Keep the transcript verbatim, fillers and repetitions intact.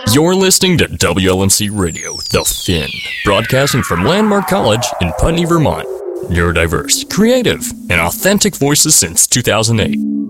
You're listening to W L M C Radio, The Fin, broadcasting from Landmark College in Putney, Vermont. Neurodiverse, creative, and authentic voices since two thousand eight.